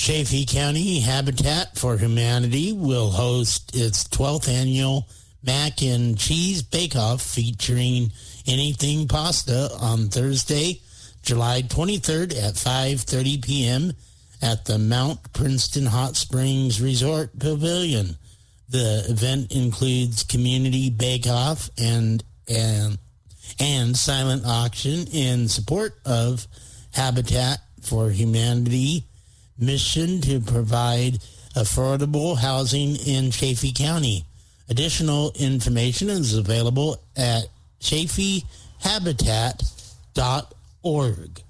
Chaffee County Habitat for Humanity will host its 12th annual Mac and Cheese Bake-Off featuring Anything Pasta on Thursday, July 23rd at 5:30 p.m. at the Mount Princeton Hot Springs Resort Pavilion. The event includes community bake-off and silent auction in support of Habitat for Humanity mission to provide affordable housing in Chaffee County. Additional information is available at chaffeehabitat.org.